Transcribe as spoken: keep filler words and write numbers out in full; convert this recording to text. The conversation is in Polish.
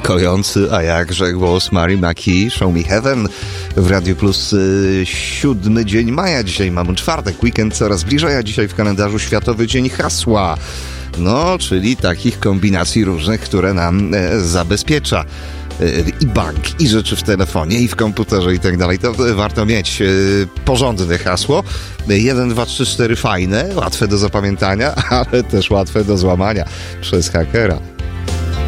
kojący, a jakże głos Mary McKee, Show Me Heaven w Radiu Plus. y, Siódmy dzień maja, dzisiaj mamy czwartek, weekend coraz bliżej, a dzisiaj w kalendarzu Światowy Dzień Hasła. No, czyli takich kombinacji różnych, które nam e, zabezpiecza. I bank, i rzeczy w telefonie, i w komputerze, i tak dalej. To warto mieć porządne hasło. jeden, dwa, trzy, cztery fajne, łatwe do zapamiętania, ale też łatwe do złamania przez hakera.